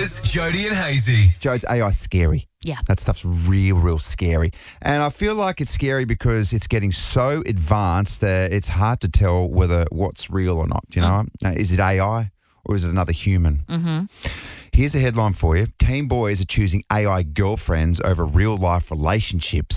Maccas, Jody and Hazy. Jodes, AI's scary. Yeah. That stuff's real scary. And I feel like it's scary because it's getting so advanced that it's hard to tell whether what's real or not, you know? Now, is it AI or is it another human? Mm-hmm. Here's a headline for you. Teen boys are choosing AI girlfriends over real-life relationships.